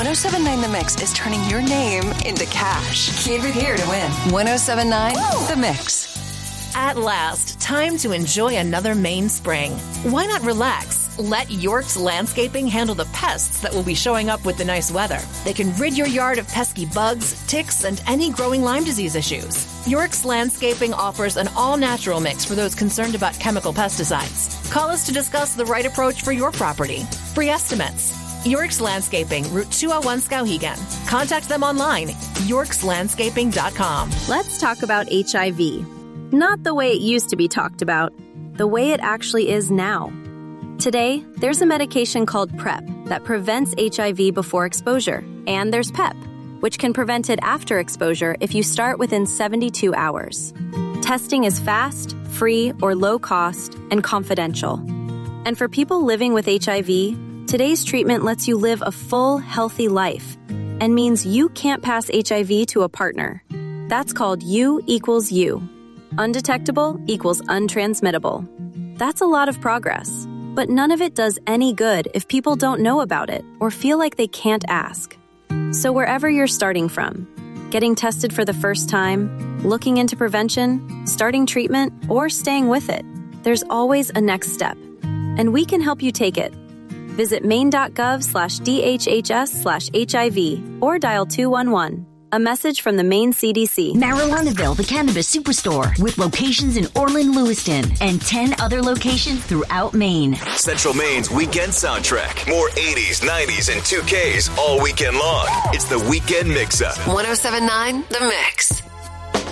1079 The Mix is turning your name into cash. Keep it here to win. 1079 The Mix. At last, time to enjoy another Maine spring. Why not relax? Let York's Landscaping handle the pests that will be showing up with the nice weather. They can rid your yard of pesky bugs, ticks, and any growing Lyme disease issues. York's Landscaping offers an all-natural mix for those concerned about chemical pesticides. Call us to discuss the right approach for your property. Free estimates. York's Landscaping, Route 201 Skowhegan. Contact them online, yorkslandscaping.com. Let's talk about HIV. Not the way it used to be talked about, the way it actually is now. Today, there's a medication called PrEP that prevents HIV before exposure, and there's PEP, which can prevent it after exposure if you start within 72 hours. Testing is fast, free, or low cost, and confidential. And for people living with HIV, today's treatment lets you live a full, healthy life and means you can't pass HIV to a partner. That's called U equals U. Undetectable equals untransmittable. That's a lot of progress, but none of it does any good if people don't know about it or feel like they can't ask. So wherever you're starting from, getting tested for the first time, looking into prevention, starting treatment, or staying with it, there's always a next step. And we can help you take it. Visit maine.gov/DHHS/HIV or dial 211. A message from the Maine CDC. Marijuanaville, the cannabis superstore, with locations in Orland, Lewiston, and 10 other locations throughout Maine. Central Maine's weekend soundtrack. More 80s, 90s, and 2Ks all weekend long. It's the Weekend Mix-Up. 1079 The Mix.